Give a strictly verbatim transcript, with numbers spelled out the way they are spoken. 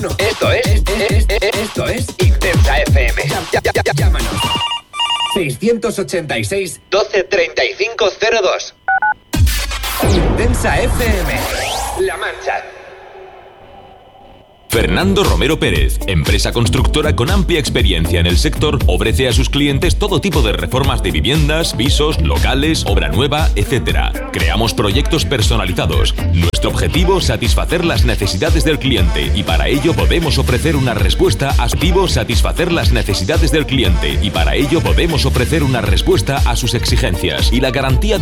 No, esto es, es, es, es, esto es Intensa F M. Llá, llá, llá, llámanos. seiscientos ochenta y seis, doce treinta y cinco cero dos. Intensa F M. La Mancha. Fernando Romero Pérez, empresa constructora con amplia experiencia en el sector, ofrece a sus clientes todo tipo de reformas de viviendas, pisos, locales, obra nueva, etcétera. Creamos proyectos personalizados. Nuestro objetivo, satisfacer las necesidades del cliente, y para ello podemos ofrecer una respuesta a su objetivo, satisfacer las necesidades del cliente, y para ello podemos ofrecer una respuesta a sus exigencias y la garantía